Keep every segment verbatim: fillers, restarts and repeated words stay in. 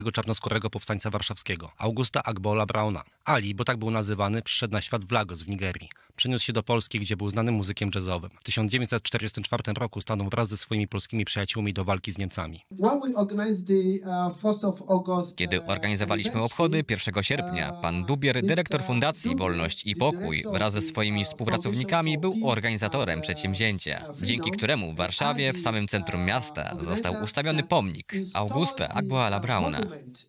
czarnoskórego powstańca warszawskiego, Augusta Agbola Browna. Ali, bo tak był nazywany, przyszedł na świat w Lagos w Nigerii. Przeniósł się do Polski, gdzie był znanym muzykiem jazzowym. W tysiąc dziewięćset czterdziestym czwartym roku stanął wraz ze swoimi polskimi przyjaciółmi do walki z Niemcami. Kiedy organizowaliśmy obchody pierwszego sierpnia, pan Dubier, dyrektor Fundacji Wolność i Pokój, wraz ze swoimi współpracownikami był organizatorem przedsięwzięcia, dzięki któremu w Warszawie, w samym centrum miasta, został ustawiony pomnik Augusta Agbola Browna.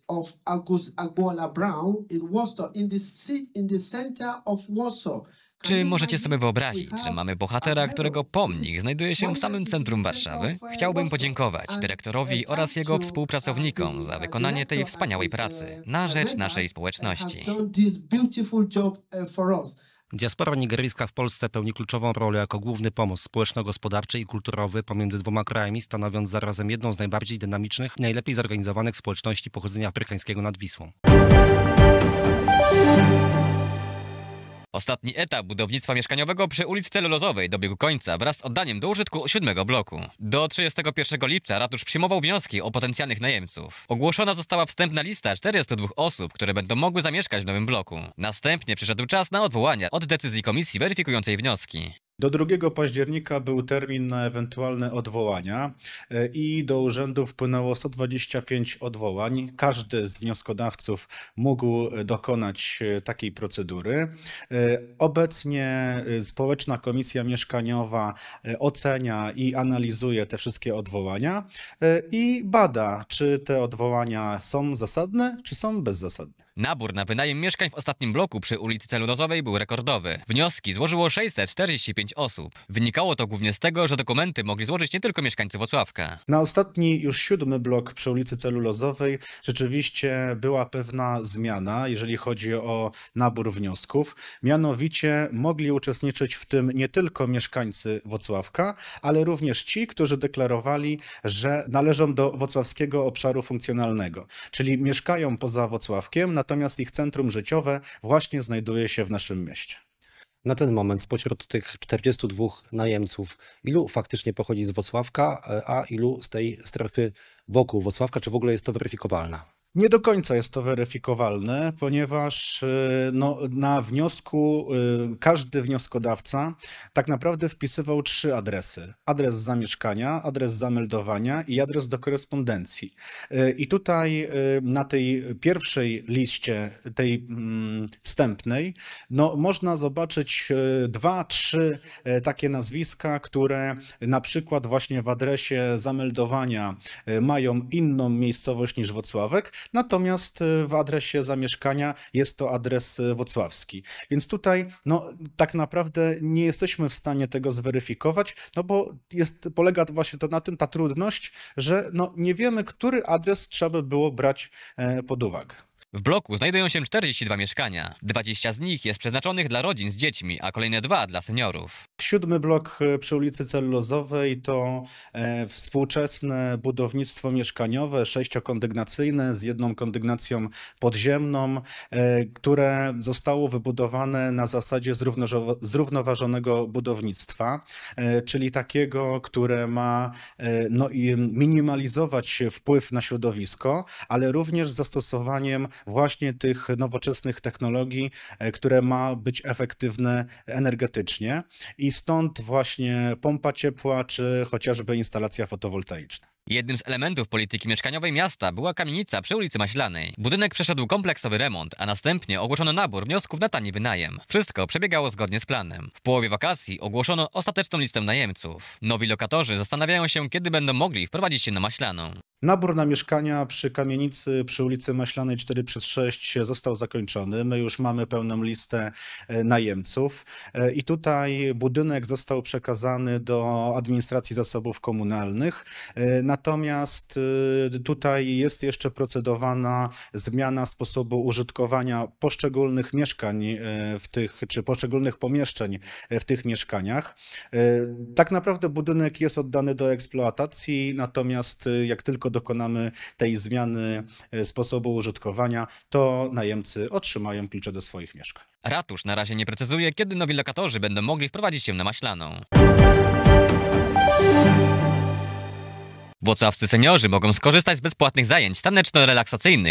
Czy możecie sobie wyobrazić, że mamy bohatera, którego pomnik znajduje się w samym centrum Warszawy? Chciałbym podziękować dyrektorowi oraz jego współpracownikom za wykonanie tej wspaniałej pracy na rzecz naszej społeczności. Diaspora nigeryjska w Polsce pełni kluczową rolę jako główny pomost społeczno-gospodarczy i kulturowy pomiędzy dwoma krajami, stanowiąc zarazem jedną z najbardziej dynamicznych i najlepiej zorganizowanych społeczności pochodzenia afrykańskiego nad Wisłą. Ostatni etap budownictwa mieszkaniowego przy ulicy Celulozowej dobiegł końca wraz z oddaniem do użytku siódmego bloku. Do trzydziestego pierwszego lipca ratusz przyjmował wnioski o potencjalnych najemców. Ogłoszona została wstępna lista czterdziestu dwóch osób, które będą mogły zamieszkać w nowym bloku. Następnie przyszedł czas na odwołania od decyzji komisji weryfikującej wnioski. Do drugiego października był termin na ewentualne odwołania i do urzędu wpłynęło sto dwadzieścia pięć odwołań. Każdy z wnioskodawców mógł dokonać takiej procedury. Obecnie Społeczna Komisja Mieszkaniowa ocenia i analizuje te wszystkie odwołania i bada, czy te odwołania są zasadne, czy są bezzasadne. Nabór na wynajem mieszkań w ostatnim bloku przy ulicy Celulozowej był rekordowy. Wnioski złożyło sześćset czterdzieści pięć osób. Wynikało to głównie z tego, że dokumenty mogli złożyć nie tylko mieszkańcy Włocławka. Na ostatni, już siódmy blok przy ulicy Celulozowej rzeczywiście była pewna zmiana, jeżeli chodzi o nabór wniosków. Mianowicie mogli uczestniczyć w tym nie tylko mieszkańcy Włocławka, ale również ci, którzy deklarowali, że należą do włocławskiego obszaru funkcjonalnego, czyli mieszkają poza Włocławkiem, natomiast ich centrum życiowe właśnie znajduje się w naszym mieście. Na ten moment spośród tych czterdziestu dwóch najemców, ilu faktycznie pochodzi z Włocławka, a ilu z tej strefy wokół Włocławka, czy w ogóle jest to weryfikowalne? Nie do końca jest to weryfikowalne, ponieważ no, na wniosku każdy wnioskodawca tak naprawdę wpisywał trzy adresy. Adres zamieszkania, adres zameldowania i adres do korespondencji. I tutaj na tej pierwszej liście, tej wstępnej, no, można zobaczyć dwa, trzy takie nazwiska, które na przykład właśnie w adresie zameldowania mają inną miejscowość niż Włocławek, natomiast w adresie zamieszkania jest to adres włocławski. Więc tutaj no, tak naprawdę nie jesteśmy w stanie tego zweryfikować, no bo jest, polega właśnie to na tym, ta trudność, że no, nie wiemy, który adres trzeba by było brać pod uwagę. W bloku znajdują się czterdzieści dwa mieszkania. dwadzieścia z nich jest przeznaczonych dla rodzin z dziećmi, a kolejne dwa dla seniorów. Siódmy blok przy ulicy Celulozowej to e, współczesne budownictwo mieszkaniowe, sześciokondygnacyjne z jedną kondygnacją podziemną, e, które zostało wybudowane na zasadzie zrównoważonego budownictwa, e, czyli takiego, które ma e, no, i minimalizować wpływ na środowisko, ale również z zastosowaniem właśnie tych nowoczesnych technologii, które ma być efektywne energetycznie i stąd właśnie pompa ciepła czy chociażby instalacja fotowoltaiczna. Jednym z elementów polityki mieszkaniowej miasta była kamienica przy ulicy Maślanej. Budynek przeszedł kompleksowy remont, a następnie ogłoszono nabór wniosków na tani wynajem. Wszystko przebiegało zgodnie z planem. W połowie wakacji ogłoszono ostateczną listę najemców. Nowi lokatorzy zastanawiają się, kiedy będą mogli wprowadzić się na Maślaną. Nabór na mieszkania przy kamienicy przy ulicy Maślanej cztery przez sześć został zakończony. My już mamy pełną listę najemców i tutaj budynek został przekazany do administracji zasobów komunalnych. Natomiast tutaj jest jeszcze procedowana zmiana sposobu użytkowania poszczególnych mieszkań w tych, czy poszczególnych pomieszczeń w tych mieszkaniach. Tak naprawdę budynek jest oddany do eksploatacji, natomiast jak tylko dokonamy tej zmiany sposobu użytkowania, to najemcy otrzymają klucze do swoich mieszkań. Ratusz na razie nie precyzuje, kiedy nowi lokatorzy będą mogli wprowadzić się na Maślaną. Włocławscy seniorzy mogą skorzystać z bezpłatnych zajęć taneczno-relaksacyjnych